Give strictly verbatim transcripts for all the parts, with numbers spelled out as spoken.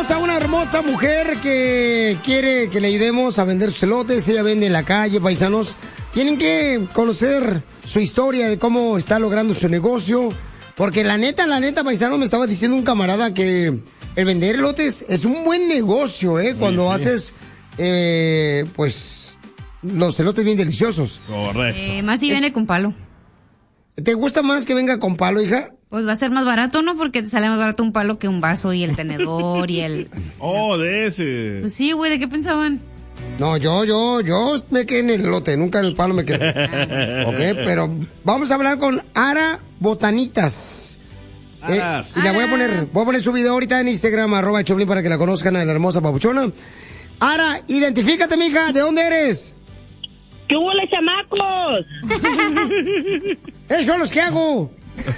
tenemos a una hermosa mujer que quiere que le ayudemos a vender sus elotes. Ella vende en la calle, paisanos. Tienen que conocer su historia de cómo está logrando su negocio. Porque la neta, la neta, paisano, me estaba diciendo un camarada que el vender elotes es un buen negocio, ¿eh? Cuando sí, sí. haces, eh, pues, los elotes bien deliciosos. Correcto. Eh, más si viene con palo. ¿Te gusta más que venga con palo, hija? Pues va a ser más barato, ¿no? Porque te sale más barato un palo que un vaso y el tenedor y el... Oh, de ese. Pues sí, güey, ¿de qué pensaban? No, yo, yo, yo me quedé en el elote, nunca en el palo me quedé. Ok, pero vamos a hablar con Ara Botanitas. Eh, y la voy a poner, voy a poner su video ahorita en Instagram, arroba Choplin, para que la conozcan a la hermosa papuchona. Ara, identifícate, mija, ¿de dónde eres? ¿Qué hubo, les chamacos? Esos son los que hago.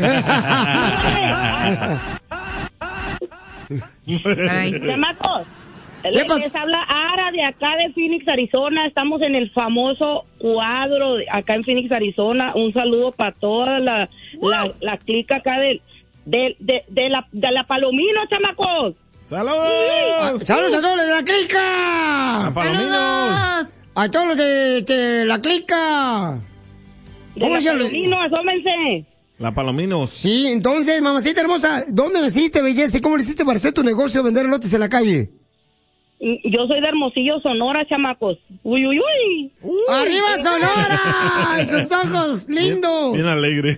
Chamacos, les, les habla Ara de acá de Phoenix, Arizona. Estamos en el famoso cuadro de acá en Phoenix, Arizona. Un saludo para toda la, la, la clica acá de, de, de, de, la, de la Palomino, chamacos. ¡Saludos! Ah, ¡saludos a todos los de la clica! ¡A Palominos! A todos los de, de la clica. De la Palomino, asómense. La Palominos. Sí, entonces, mamacita hermosa, ¿dónde naciste, belleza? ¿Y cómo le hiciste para hacer tu negocio, vender elotes en la calle? Yo soy de Hermosillo, Sonora, chamacos. Uy, uy, uy. uy ¡Arriba, Sonora! ¡Esos ojos, lindo! Bien, bien alegre.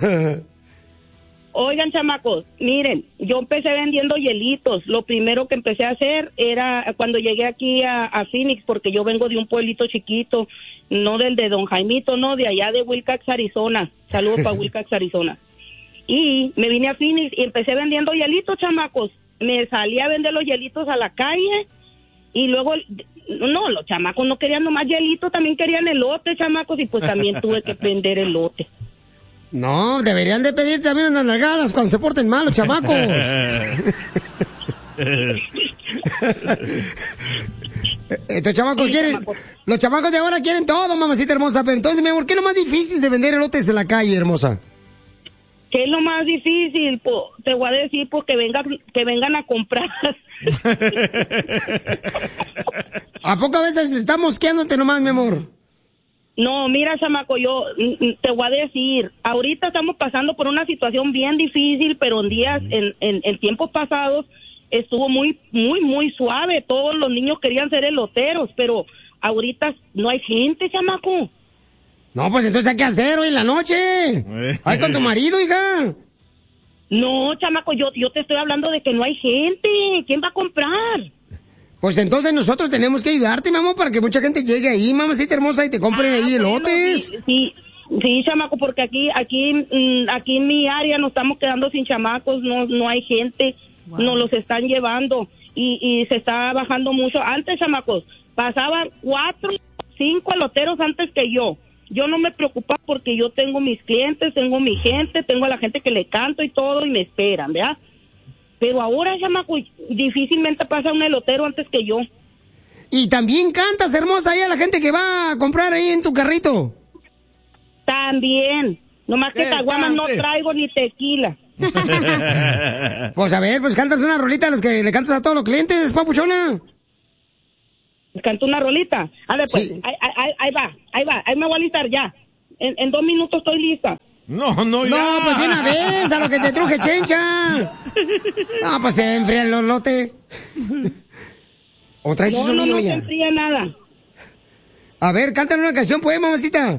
Oigan, chamacos, miren, yo empecé vendiendo hielitos. Lo primero que empecé a hacer era cuando llegué aquí a, a Phoenix, porque yo vengo de un pueblito chiquito, no del de Don Jaimito, no, de allá de Wilcox, Arizona. Saludos para Wilcox, Arizona. Y me vine a Phoenix y empecé vendiendo hielitos, chamacos. Me salí a vender los hielitos a la calle y luego, no, los chamacos no querían nomás hielitos, también querían elote, chamacos, y pues también tuve que vender elote. No, deberían de pedir también unas nalgadas cuando se porten mal los chamacos. Estos chamacos sí, quieren, chamacos. Los chamacos de ahora quieren todo, mamacita hermosa. Pero entonces, mi amor, ¿qué es lo más difícil de vender elotes en la calle, hermosa? ¿Qué es lo más difícil? Po, te voy a decir, pues que vengan, que vengan a comprar. ¿A poco a veces estás mosqueándote nomás, mi amor? No, mira, chamaco, yo te voy a decir, ahorita estamos pasando por una situación bien difícil, pero en días, en, en, en tiempos pasados, estuvo muy, muy, muy suave. Todos los niños querían ser eloteros, pero ahorita no hay gente, chamaco. No, pues entonces hay que hacer hoy en la noche. Ay, con tu marido, hija. No, chamaco, yo, yo te estoy hablando de que no hay gente. ¿Quién va a comprar? Pues entonces nosotros tenemos que ayudarte, mi amor, para que mucha gente llegue ahí, mamacita hermosa, y te compren ah, ahí elotes. Bueno, sí, sí, sí, chamaco, porque aquí, aquí, aquí en mi área nos estamos quedando sin chamacos, no, no hay gente, wow. Nos los están llevando y, y se está bajando mucho. Antes, chamacos, pasaban cuatro, cinco eloteros antes que yo. Yo no me preocupo porque yo tengo mis clientes, tengo mi gente, tengo a la gente que le canto y todo y me esperan, ¿verdad? Pero ahora, chamaco, difícilmente pasa un elotero antes que yo. Y también cantas, hermosa, ahí a la gente que va a comprar ahí en tu carrito. También. Nomás que caguamas no traigo ni tequila. Pues a ver, pues cantas una rolita a los que le cantas a todos los clientes, papuchona. Canto una rolita. A ver, pues, sí. ahí, ahí, ahí va, ahí va, ahí me voy a listar ya. En, en dos minutos estoy lista. No, no, ya. No, pues de una vez, a lo que te truje, chencha. No, pues se enfría el lote. ¿O traes no, su sonido no, no ya? se enfría nada. A ver, cántale una canción, pues, mamacita.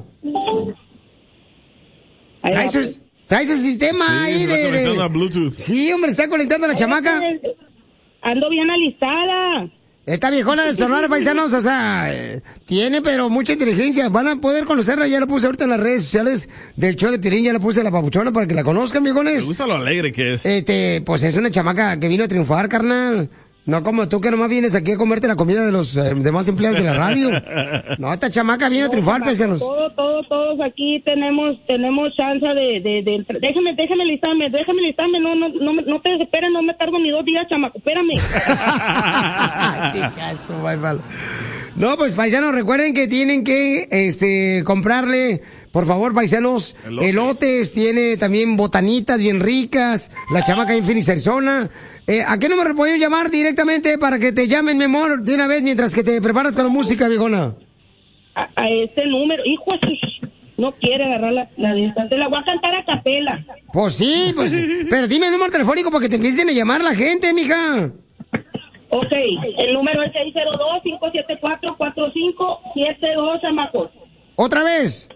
Trae su, pues. trae su sistema sí, ahí de... de... A Bluetooth. Sí, hombre, está conectando a la Ay, chamaca. Ando bien alistada. Esta viejona de Sonora, paisanos, o sea, eh, tiene pero mucha inteligencia. Van a poder conocerla, ya la puse ahorita en las redes sociales del show de Piolín, ya la puse la papuchona para que la conozcan, viejones. Me gusta lo alegre que es. Este, pues es una chamaca que vino a triunfar, carnal. No como tú que nomás vienes aquí a comerte la comida de los eh, demás empleados de la radio. No, esta chamaca viene no, a triunfar, paisanos. Todos, todos, todos aquí tenemos tenemos chance de, de, de, de... Déjame, déjame listarme, déjame listarme. No, no, no, no te desesperes, no me tardo ni dos días, chamaco, espérame. No, pues paisanos, recuerden que tienen que este comprarle Por favor, paisanos, elotes. elotes, tiene también botanitas bien ricas, la chamaca en Phoenix, Arizona. Eh, ¿A qué número pueden llamar directamente para que te llamen, mi amor, de una vez mientras que te preparas con la música, viejona? A, a ese número, hijo, no quiere agarrar la, la distancia, la voy a cantar a capela. Pues sí, pues, pero dime el número telefónico para que te empiecen a llamar la gente, mija. Ok, el número es seis cero dos, cinco siete cuatro, cuatro cinco siete dos, chamacos. ¿Otra vez?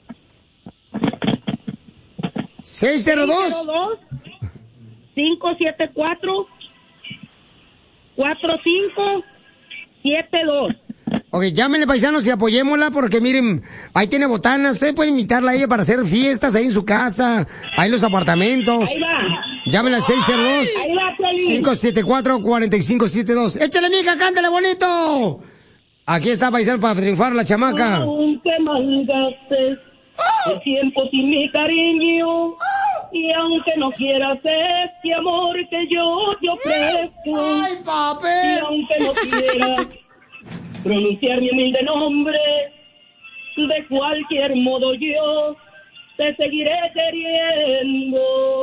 seis cero dos, cinco siete cuatro, cuatro cinco siete dos. Ok, llámenle, paisanos, y apoyémosla porque miren, ahí tiene botanas. Ustedes pueden invitarla a ella para hacer fiestas ahí en su casa, ahí en los apartamentos. Ahí va. Llámenla al seis cero dos, cinco siete cuatro, cuatro cinco siete dos. ¡Échale, mija, cántale bonito! Aquí está, paisano, para triunfar la chamaca. Aunque malgastes el tiempo sin mi cariño, y aunque no quieras este amor que yo te ofrezco, ¡ay, papi! Y aunque no quieras pronunciar mi humilde nombre, de cualquier modo yo te seguiré queriendo.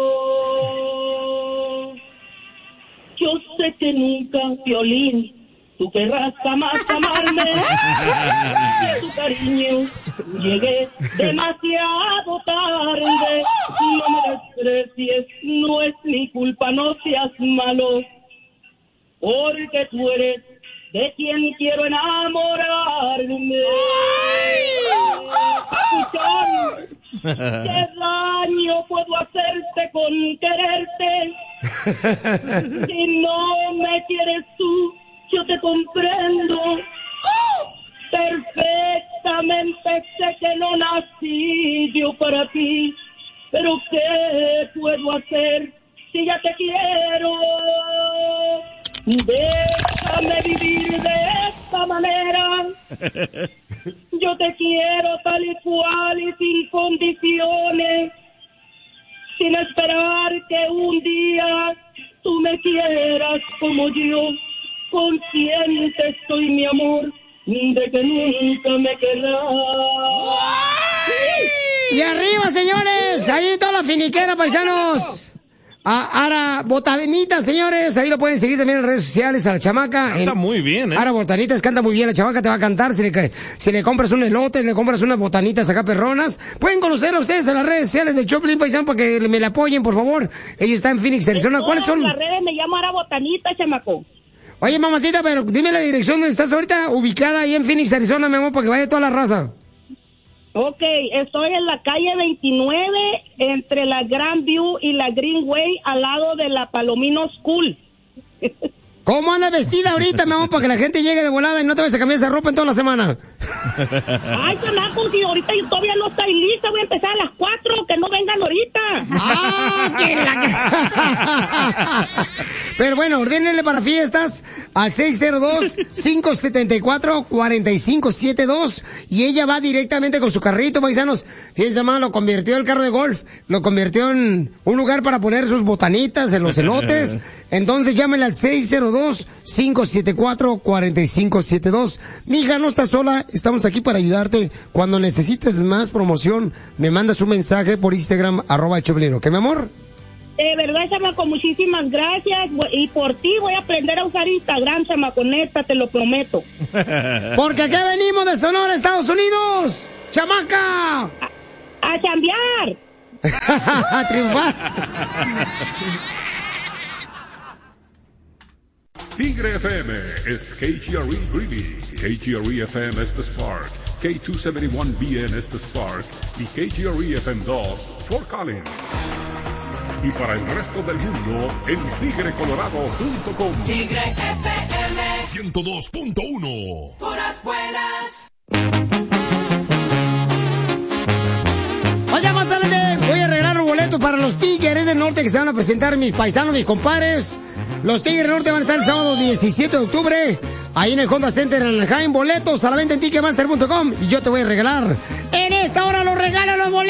Yo sé que nunca, violín, tú querrás jamás amarme. Tu cariño llegué demasiado tarde. No me desprecies, no es mi culpa, no seas malo, porque tú eres de quien quiero enamorarme. Papuchón, ¿qué daño puedo hacerte con quererte? Si no me quieres tú, yo te comprendo perfectamente, sé que no nací yo para ti, pero ¿qué puedo hacer si ya te quiero? Déjame vivir de esta manera. Yo te quiero tal y cual y sin condiciones, sin esperar que un día tú me quieras como yo. Consciente estoy, mi amor, de que nunca me querrás. Y arriba, señores, ahí toda la finiquera, paisanos. A Ara Botanitas, señores, ahí lo pueden seguir también en redes sociales a la chamaca. Canta en... muy bien, ¿eh? Ara Botanitas canta muy bien, la chamaca te va a cantar. Si le, si le compras un elote, le compras unas botanitas acá perronas. Pueden conocer a ustedes en las redes sociales de Choplin, paisano, para que me la apoyen, por favor. Ella está en Phoenix, Arizona. ¿Cuáles son? En las redes me llamo Ara Botanita, chamaco. Oye, mamacita, pero dime la dirección donde estás ahorita ubicada ahí en Phoenix, Arizona, mi amor, para que vaya toda la raza. Ok, estoy en la calle veintinueve, entre la Grandview y la Greenway, al lado de la Palomino School. ¿Cómo anda vestida ahorita, mi amor, para que la gente llegue de volada y no te vayas a cambiar esa ropa en toda la semana? Ay, chamaco, si ahorita yo todavía no estoy lista, voy a empezar a las cuatro, que no vengan ahorita. ¡Ah, que la... Pero bueno, ordénenle para fiestas al seis cero dos, cinco siete cuatro, cuatro cinco siete dos y ella va directamente con su carrito, paisanos. Fíjense, mamá, lo convirtió el carro de golf, lo convirtió en un lugar para poner sus botanitas en los elotes. Entonces llámenle al seis cero dos, cinco siete cuatro, cuatro cinco siete dos. Mija, no estás sola, estamos aquí para ayudarte. Cuando necesites más promoción, me mandas un mensaje por Instagram, arroba Choplino. ¿Qué, mi amor? De verdad, chamaco, muchísimas gracias. Y por ti voy a aprender a usar Instagram, chamaco, neta, te lo prometo. Porque aquí venimos de Sonora, Estados Unidos. ¡Chamaca! A, a chambear. A triunfar. Tigre F M es K G R E Greeley, K G R E F M es The Spark, K doscientos setenta y uno B N es The Spark y K G R E F M dos Fort Collins. Y para el resto del mundo en tigre colorado punto com. Tigre F M ciento dos punto uno. Puras buenas. Oye, más adelante voy a regalar los boletos para los Tigres del Norte que se van a presentar mis paisanos, mis compadres. Los Tigres del Norte van a estar el sábado diecisiete de octubre ahí en el Honda Center en Anaheim. Boletos a la venta en ticketmaster punto com y yo te voy a regalar en esta hora los regalos, los boletos.